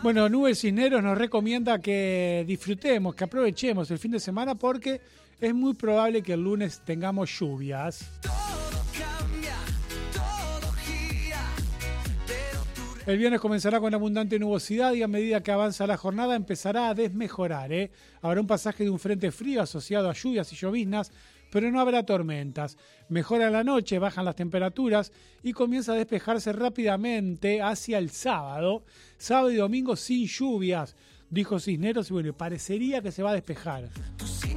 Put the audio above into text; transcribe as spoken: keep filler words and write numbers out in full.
Bueno, Nubes Cisneros nos recomienda que disfrutemos, que aprovechemos el fin de semana porque es muy probable que el lunes tengamos lluvias. El viernes comenzará con abundante nubosidad y a medida que avanza la jornada empezará a desmejorar, ¿eh? Habrá un pasaje de un frente frío asociado a lluvias y lloviznas, pero no habrá tormentas. Mejora la noche, bajan las temperaturas y comienza a despejarse rápidamente hacia el sábado. Sábado y domingo sin lluvias, dijo Cisneros, y bueno, parecería que se va a despejar.